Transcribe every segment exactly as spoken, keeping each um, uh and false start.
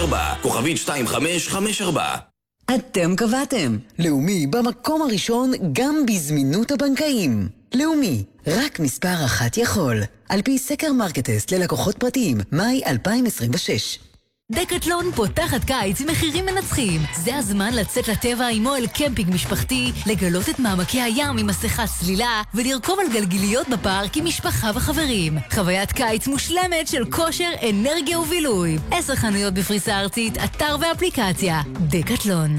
ארבע, כוכבית שתיים חמש חמש ארבע. אתם קבעתם. לאומי במקום הראשון גם בזמינות הבנקאים. לאומי, רק מספר אחת יכול. על פי סקר מרקטסט ללקוחות פרטיים, מאי אלפיים עשרים ושש. דקטלון פותחת קיץ עם מחירים מנצחים. זה הזמן לצאת לטבע עם אוהל קמפינג משפחתי, לגלות את מעמקי הים עם מסכה צלילה, ולרכוב על גלגיליות בפארק עם משפחה וחברים. חוויית קיץ מושלמת של כושר, אנרגיה ובילוי. עשר חנויות בפריסה ארצית, אתר ואפליקציה. דקטלון.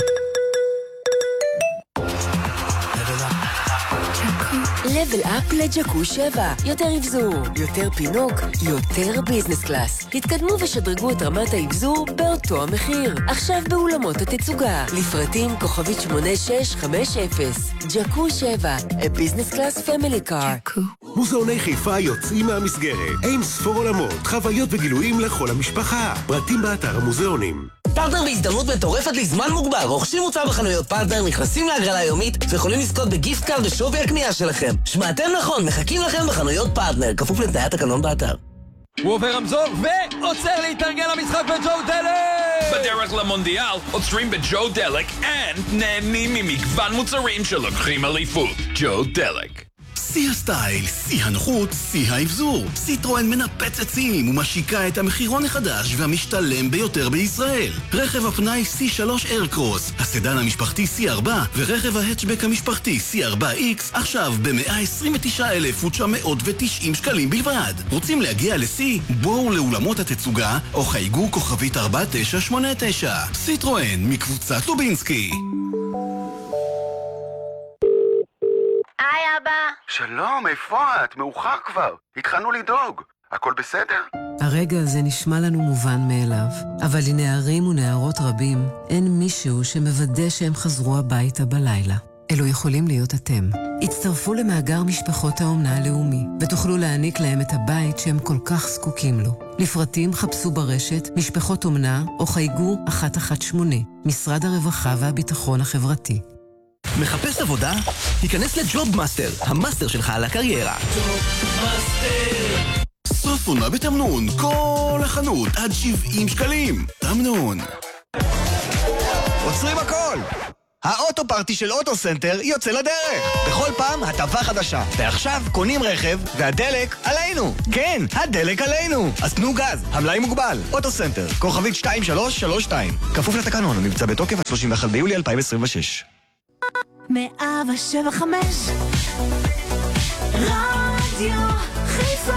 לבל אפ לג'קו שבע. יותר אבזור, יותר פינוק, יותר ביזנס קלאס. תתקדמו ושדרגו את רמת האבזור באותו המחיר. עכשיו באולמות התצוגה. לפרטים כוכבית שמונה שש חמש אפס. ג'קו שבע, a business class family car. מוזיאוני חיפה יוצאים מהמסגרת. אין ספור עולמות, חוויות וגילויים לכל המשפחה. פרטים באתר המוזיאונים. פרטנר בהזדמנות מטורפת לזמן מוגבר. רוכשים מוצר בחנויות פרטנר, נכנסים להגרלה יומית ויכולים לזכות בגיפט קארד בשווי הקנייה שלכם. שמעתם נכון, מחכים לכם בחנויות פרטנר, כפוף לתנאי התקנון באתר. הוא עובר רמזור ועוצר להתארגן למשחק בג'ו דלק! בדרך למונדיאל עוצרים בג'ו דלק and נהנים ממגוון מוצרים שלוקחים אליפות. ג'ו דלק. שיא הסטייל, שיא הנוחות, שיא האבזור. סיטרואן מנפצת שיאים ומשיקה את המחירון החדש והמשתלם ביותר בישראל. רכב הפנאי סי שלוש איירקרוס, הסדן המשפחתי סי ארבע ורכב ההטשבק המשפחתי סי ארבע איקס עכשיו ב-מאה עשרים ותשעה אלף ותשע מאות ותשעים שקלים בלבד. רוצים להגיע לסי? בואו לאולמות התצוגה או חייגו כוכבית ארבע תשע שמונה תשע. סיטרואן מקבוצת לובינסקי. היי אבא. שלום, איפה את? מאוחר כבר. התחלנו לדאוג. הכל בסדר? הרגע הזה נשמע לנו מובן מאליו, אבל לנערים ונערות רבים אין מישהו שמוודא שהם חזרו הביתה בלילה. אלו יכולים להיות אתם. הצטרפו למאגר משפחות האומנה הלאומי, ותוכלו להעניק להם את הבית שהם כל כך זקוקים לו. לפרטים חפשו ברשת משפחות אומנה או חייגו אחת אחת שמונה, משרד הרווחה והביטחון החברתי. מחפש עבודה? תיכנס לג'וב מאסטר, המאסטר שלך על הקריירה. סוף עונה בתמנון, כל החנות עד שבעים שקלים. תמנון. עוצרים הכל! האוטו פארטי של אוטו סנטר יוצא לדרך. בכל פעם הטבה חדשה. ועכשיו קונים רכב והדלק עלינו. כן, הדלק עלינו. אז תנו גז, המלאי מוגבל. אוטו סנטר, כוכבית שתיים שלוש שלוש שתיים. כפוף לתקנון, המבצע בתוקף עד שלושים ואחד ביולי אלפיים עשרים ושש. מאה שבע חמש רדיו חיפה.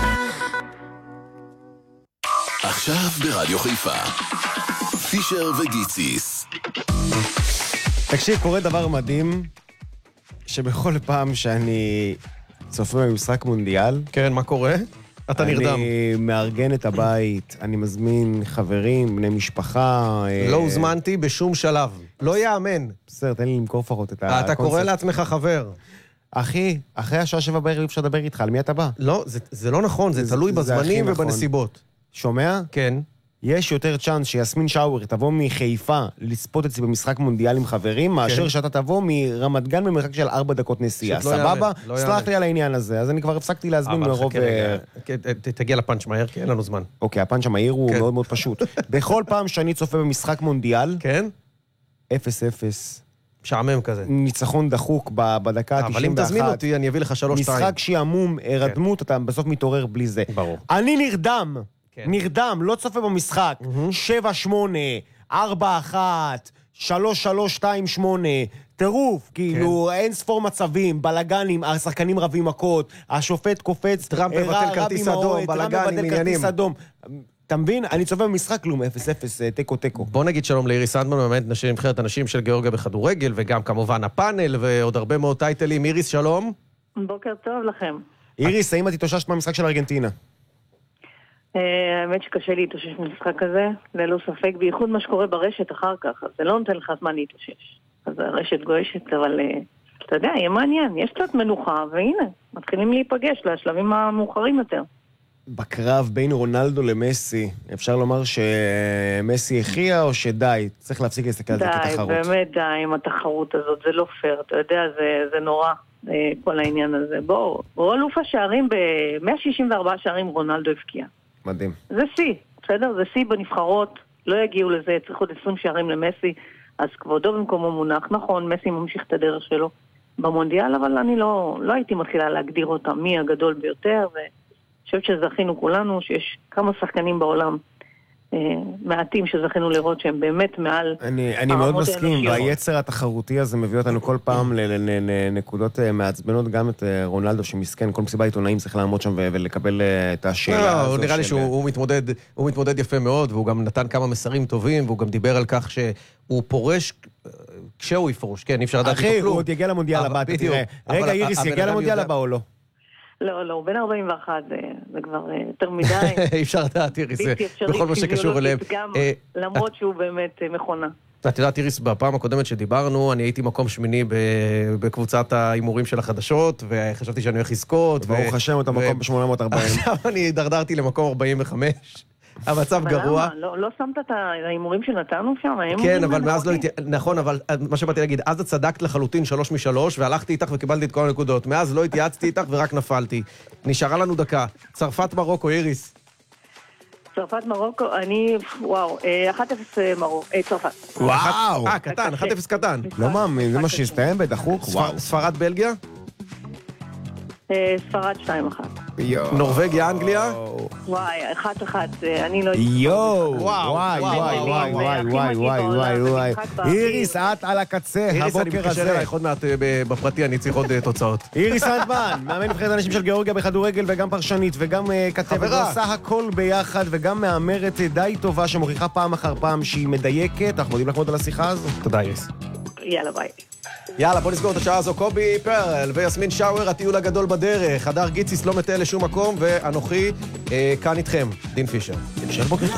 עכשיו ברדיו חיפה פישר וגיציס. תקשיב, קורה דבר מדהים שבכל פעם שאני צופה במשחק מונדיאל, כן, מה קורה? אתה נרדם. אני מארגן את הבית, אני מזמין חברים, בני משפחה. לא הוזמנתי בשום שלב. לא יאמן. בסדר, תן לי למכור פחות את הקונספט. אתה קורא לעצמך חבר. אחי, אחרי השעה שבע בערב אפשר לדבר איתך, על מי אתה בא? לא, זה, זה לא נכון, זה, זה תלוי בזמנים ובנסיבות. שומע? כן. יש יותר צ'אנס שיסמין שאוור תבוא מחיפה לצפות אצלי במשחק מונדיאל עם חברים, מאשר שאתה תבוא מרמת גן במרחק של ארבע דקות נסיעה. סבבה? סלח לי על העניין הזה, אז אני כבר הפסקתי להזמין מרוב... תגיע לפאנץ' מהר, כי אין לנו זמן. אוקיי, הפאנץ' המהיר הוא מאוד מאוד פשוט. בכל פעם שאני צופה במשחק מונדיאל, אפס אפס. שעמם כזה. ניצחון דחוק בדקה ה-תשעים ואחת. אבל אם תזמין אותי, אני אביא לך שלוש שתיים. משחק שיעמום, הרדמות, אתה בסוף מתעורר בלי זה. ברור. אני נרדם. נרדם, לא צופה במשחק. שבע שמונה, ארבע אחת, שלוש שלוש שתיים שמונה, טירוף, כאילו אין ספור מצבים, בלגנים, השחקנים רבים מכות, השופט קופץ, טראמפ מבטל כרטיס אדום, בלגנים, עניינים. אתה מבין? אני צופה במשחק כלום, אפס אפס, טקו טקו. בוא נגיד שלום לאיריס סנדמן, באמת נבחרת הנשים של גיאורגיה בכדורגל, וגם כמובן הפאנל ועוד הרבה מאוד טייטלים. איריס, שלום. בוקר טוב לכם. איריס, האם את התאוששת מהמשחק של ארגנטינה? האמת שקשה להתאושש במשחק הזה, ללא ספק, בייחוד מה שקורה ברשת אחר כך, אז זה לא נותן לך זמן להתאושש. אז הרשת גועשת, אבל אתה יודע, יהיה מעניין, יש קצת מנוחה, והנה, מתחילים להיפגש לשלבים המאוחרים יותר. בקרב בין רונלדו למסי, אפשר לומר שמסי הכריע או שדי? צריך להפסיק להסתכל על זה כתחרות. די, באמת די עם התחרות הזאת, זה לא פייר, אתה יודע, זה, זה נורא, כל העניין הזה. בואו, בואו אלוף השערים, ב-מאה שישים וארבעה שערים רונלדו הפקיע. מדהים. זה סי, בסדר? זה סי בנבחרות, לא יגיעו לזה, צריך עוד עשרים שערים למסי, אז כבודו במקומו מונח. נכון, מסי ממשיך את הדרך שלו במונדיאל, אבל אני לא, לא הייתי מתחילה להגדיר אותה מי הגדול ביותר, ואני חושבת שזכינו כולנו, שיש כמה שחקנים בעולם, מעטים שזכינו לראות שהם באמת מעל... אני, אני מאוד מסכים, והיצר התחרותי הזה מביא אותנו כל פעם לנקודות מעצבנות, גם את רונלדו שמסכן, כל מסיבה עיתונאים צריך לעמוד שם ולקבל את השאלה הזו. נראה לי שהוא מתמודד, הוא מתמודד יפה מאוד, והוא גם נתן כמה מסרים טובים, והוא גם דיבר על כך שהוא פורש כשהוא יפרוש, כן, אי אפשר לדעת אחי, הוא עוד יגיע למונדיאל הבא, תראה. רגע, איריס, יגיע למונדיאל הבא או לא? לא, לא, הוא בן ארבעים ואחת, זה כבר יותר מדי. אי אפשר לדעת, איריס, בכל מה שקשור אליהם. גם למרות שהוא באמת מכונה. את יודעת, איריס, בפעם הקודמת שדיברנו, אני הייתי מקום שמיני בקבוצת האימורים של החדשות, וחשבתי שאני הולך לזכות. ברוך השם, אתה מקום ב-שמונה מאות וארבעים. עכשיו אני דרדרתי למקום ארבעים וחמש. המצב גרוע. לא, לא שמת את האימורים שנתנו שם? כן, אבל מאז לא הייתי... נכון, אבל מה שבאתי להגיד, אז את צדקת לחלוטין שלוש משלוש, והלכתי איתך וקיבלתי את כל הנקודות. מאז לא התייעצתי איתך ורק נפלתי. נשארה לנו דקה. צרפת מרוקו, איריס. צרפת מרוקו, אני... וואו, אחת אפס מרוקו, צרפת. וואו! אה, קטן, אחת אפס קטן. לא מאמין, זה מה שהסתיים בדחוק. ספרד בלגיה? ספרד שתיים אחת. נורווגיה, אנגליה? וואי, אחת אחת, אני לא... יואו, וואי, וואי, וואי, וואי, וואי, וואי, וואי, וואי. איריס, את על הקצה, הבוקר הזה. איריס, אני מתקשר אלייך עוד מעט בפרטי, אני צריך עוד תוצאות. איריס אנטמן, מאמן נבחרת הנשים של גיאורגיה בכדורגל, וגם פרשנית, וגם כתבת, ועושה הכל ביחד, וגם מאמרת די טובה, שמוכיחה פעם אחר פעם שהיא מדייקת. אנחנו מודים לך מאוד על השיחה הזו. תודה, איריס. יאללה, ביי. יאללה, בוא נסגור את השעה הזו. קובי פרל ויסמין שאואר, הטיול הגדול בדרך. הדר גיציס לא מטעה לשום מקום, ואנוכי אה, כאן איתכם, דין פישר.